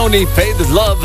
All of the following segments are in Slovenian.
Brownie, Faded Love,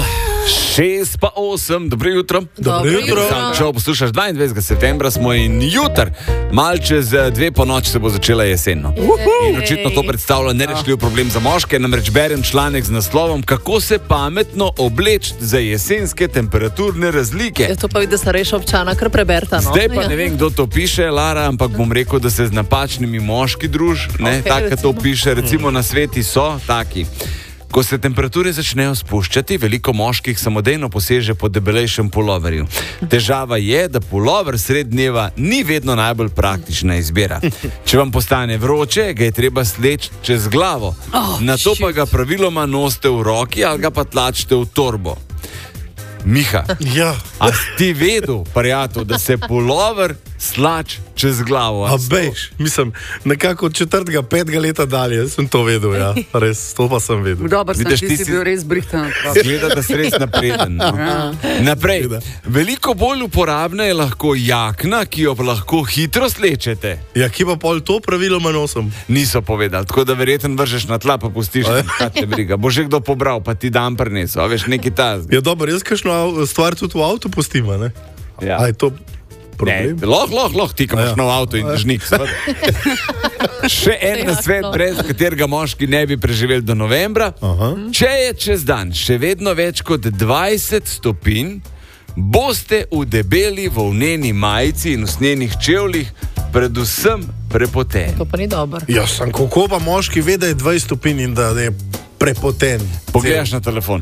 6:08, dobro jutro. Dobro jutro. Če poslušaš 22. septembra, smo in jutr, mal čez 2 po noči se bo začela jesen. In očitno to predstavlja nerešljiv problem za moške, namreč berem članek z naslovom, kako se pametno obleči za jesenske temperaturne razlike. Ja, to pa vidi, da starejša občana kar preberta. No? Zdaj pa ne vem, kdo to piše, Lara, ampak bom rekel, da se z napačnimi moški druž, ne, tako to piše, recimo na sveti so taki. Ko se temperature začnejo spuščati, veliko moških samodejno poseže po debelejšem puloverju. Težava je, da pulover sred dneva ni vedno najbolj praktična izbira. Če vam postane vroče, ga je treba sleči čez glavo. Nato pa ga praviloma nosite v roki ali ga pa tlačite v torbo. Miha, Ja. a si ti vedel, prijatelj, da se pulover slač čez glavo? A bejš, mislim, nekako od 4., 5. leta dalje sem to vedel, ja. Res, to pa sem vedel. Dobro, Vidiš, ti ti si si- bil res brihten. Zgleda, da si res napreden. No. Naprej. Veliko bolj uporabna je lahko jakna, ki jo lahko hitro slečete. Ja, ki pa pol to praviloma nosim. Niso povedali, tako da verjetno vržeš na tla, pa pustiš, kaj te briga. Bo že kdo pobral, pa ti dan prinesel, a veš, neki ta. Ja, dobro, jaz kakšno stvar tudi v avtu pustim, a ne? Ja. A je to problem? Lahko, ti, ki imaš nov avto in držnik. Še en nasvet, brez katerega moški ne bi preživeli do novembra. Aha. Če je čez dan še vedno več kot 20 stopinj, boste v debeli volneni majici in usnjenih čevljih predvsem prepoteni. To pa ni dobro. Ja, sem kako pa moški ve, da je 20 stopinj in da je prepoten. Pogledaš na telefon.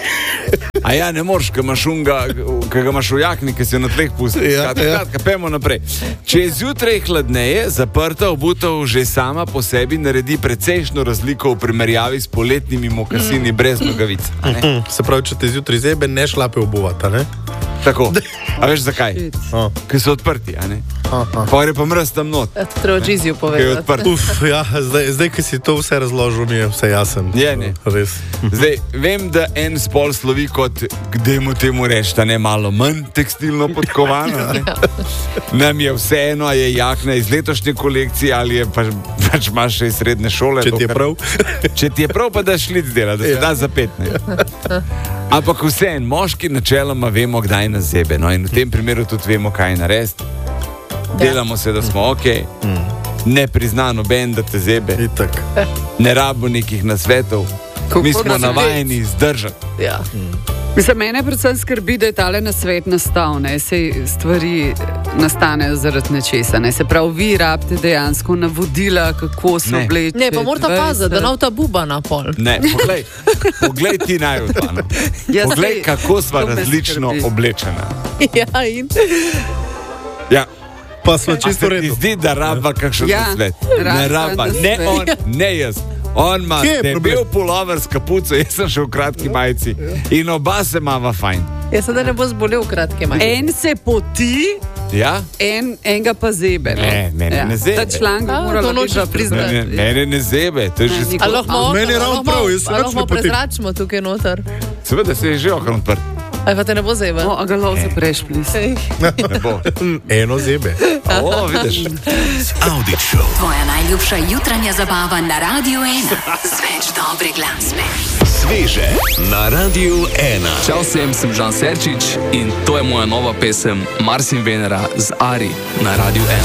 A ja, ne moreš, ker ga imaš v jakni, ki si jo na tleh pusti. Ja, Kratka, pojmo naprej. Če je zjutraj hladneje, zaprta obutev že sama po sebi naredi precejšno razliko v primerjavi s poletnimi mokasini brez nogavic. a ne? Se pravi, če te zjutraj zebe, ne šlape obuvati, ne? Tako. A veš zakaj? Ker so odprti, a ne? Pa gre pa mrz tam not, Ja, to treba Džiziju ker je povedati. odprt. Uf, ja, zdaj, ki si to vse razložil, mi je vse jasen. Je, ne? Res. Zdaj, vem, da en spol slovi kot, kdaj temu reči, da ne malo manj tekstilno podkovano. Ne? Nam je vseeno, a je jakna iz letošnje kolekcije ali je pač imaš še iz srednje šole. Če ti je dokler- prav. Če ti je prav, pa da šlic dela, da se da za 15. Ampak vseeno, moški načeloma vemo, kdaj nas zebe. No? In v tem primeru tudi vemo, kaj narediti. Delamo se, da smo ok. Ne prizna noben, da te zebe. Itak. Ne rabo nekih nasvetov. Mi smo navajeni zdržati. Ja. Mislim, mene predvsem skrbi, da je tale nasvet nastal, ne, sej stvari nastanejo zaradi nečesa, ne, se pravi, vi rabite dejansko navodila, kako se Ne. obleči. Ne, pa morate paziti, da nav ta buba na pol. Ne, poglej ti naj odvano. Ja, Poglej, saj, kako sva to me različno skrbi. oblečena. Ja, in Ja. Pa smo A čisto se ti redo. zdi, da raba kakšen Ja, nasvet? raba Ne raba, ne nasvet. on, ne jaz. On ima Kje je debel problem? pulover s kapuco, jaz sem še v kratki majici. In oba se imava fajn. jaz sem, da ne bo zbolel v kratke majice. En se poti, Ja? enega pa zebe. No? Ne, mene ne zebe. Ta članek A, mora to nočeš priznati. Mene ne zebe, to je že Ne, skoro. A lahko Meni je ravno prav, jaz se nič ne lahko potim. prezračimo tukaj noter. Seveda se je že okran odprt. Ali pa te ne bo zebel? No, a ga lov zapreš, plis. Ne bo. Eno zebe. O, vidiš. Audi Show. Tvoja najljubša jutranja zabava na Radiu 1 z več dobre glasbe. Sveže na Radiu 1. Čau vsem, sem Žan Serčič in to je moja nova pesem Mars in Venera z Ari na Radiu 1.